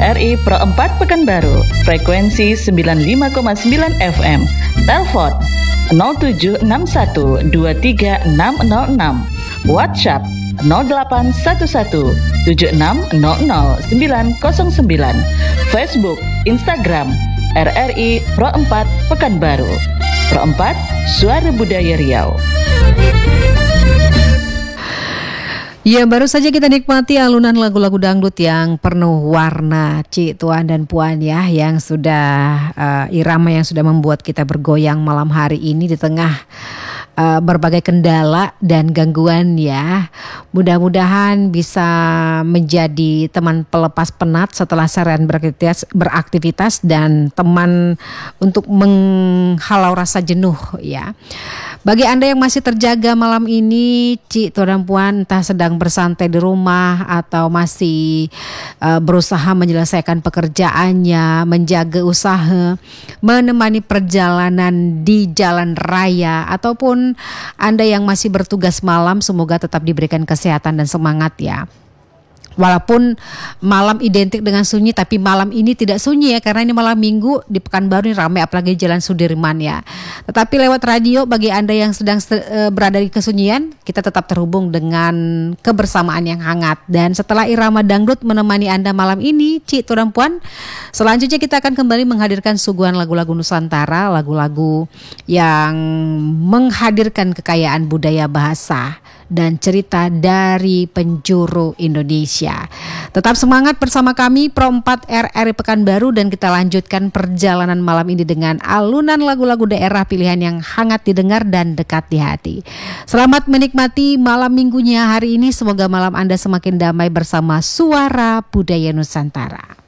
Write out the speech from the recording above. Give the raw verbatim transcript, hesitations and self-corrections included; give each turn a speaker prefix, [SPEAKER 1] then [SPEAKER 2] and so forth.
[SPEAKER 1] R I Pro empat Pekanbaru, frekuensi sembilan puluh lima koma sembilan F M. Telepon nol tujuh enam satu dua tiga enam nol enam. WhatsApp nol delapan satu satu tujuh enam nol nol sembilan nol sembilan. Facebook, Instagram R R I Pro empat Pekanbaru. Pro empat, Suara Budaya Riau.
[SPEAKER 2] Ya, baru saja kita nikmati alunan lagu-lagu dangdut yang penuh warna, Cik, Tuan dan Puan ya, yang sudah uh, irama yang sudah membuat kita bergoyang malam hari ini di tengah uh, berbagai kendala dan gangguan ya. Mudah-mudahan bisa menjadi teman pelepas penat setelah seharian beraktivitas, beraktivitas dan teman untuk menghalau rasa jenuh ya. Bagi Anda yang masih terjaga malam ini, Cik, Tuan dan Puan, entah sedang bersantai di rumah atau masih uh, berusaha menyelesaikan pekerjaannya, menjaga usaha, menemani perjalanan di jalan raya, ataupun Anda yang masih bertugas malam, semoga tetap diberikan kesehatan dan semangat ya. Walaupun malam identik dengan sunyi, tapi malam ini tidak sunyi ya, karena ini malam minggu di Pekanbaru ini ramai, apalagi Jalan Sudirman ya. Tetapi lewat radio, bagi Anda yang sedang uh, berada di kesunyian, kita tetap terhubung dengan kebersamaan yang hangat. Dan setelah irama dangdut menemani Anda malam ini, Cik, Tuan dan Puan, selanjutnya kita akan kembali menghadirkan suguhan lagu-lagu Nusantara, lagu-lagu yang menghadirkan kekayaan budaya bahasa dan cerita dari penjuru Indonesia. Tetap semangat bersama kami Pro empat R R I Pekanbaru, dan kita lanjutkan perjalanan malam ini dengan alunan lagu-lagu daerah pilihan yang hangat didengar dan dekat di hati. Selamat menikmati malam minggunya hari ini, semoga malam Anda semakin damai bersama Suara Budaya Nusantara.